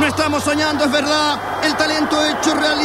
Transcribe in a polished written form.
No estamos soñando, es verdad. El talento hecho realidad.